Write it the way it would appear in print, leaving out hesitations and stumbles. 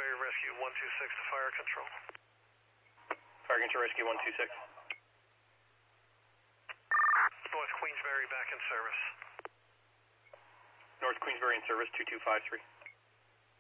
Queensberry Rescue 126 to Fire Control. Fire Control Rescue 126. North Queensberry back in service. North Queensberry in service 2253.